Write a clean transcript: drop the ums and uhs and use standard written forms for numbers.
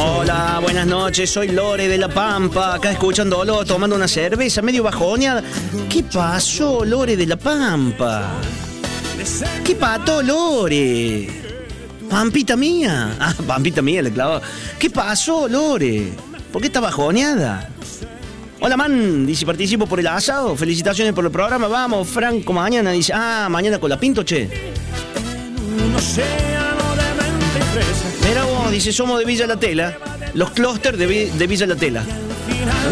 Hola, buenas noches, soy Lore de La Pampa, acá escuchándolo, tomando una cerveza, medio bajoneada. ¿Qué pasó, Lore de La Pampa? ¿Qué pasó, Lore? Pampita mía. Ah, Pampita mía, le clavó. ¿Qué pasó, Lore? ¿Por qué está bajoneada? Hola, man, dice, participo por el asado. Felicitaciones por el programa. Vamos, Franco, mañana. Dice, mañana con la Pinto, che. Mira vos, dice, somos de Villa La Tela. Los clústeres de Villa La Tela.